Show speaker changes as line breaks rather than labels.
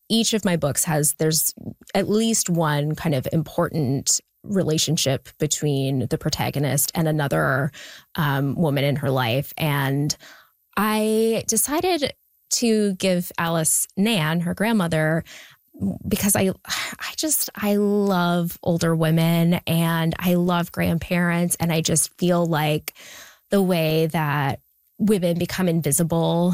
each of my books there's at least one kind of important relationship between the protagonist and another woman in her life. And I decided to give Alice Nan, her grandmother, because I love older women and I love grandparents. And I just feel like the way that women become invisible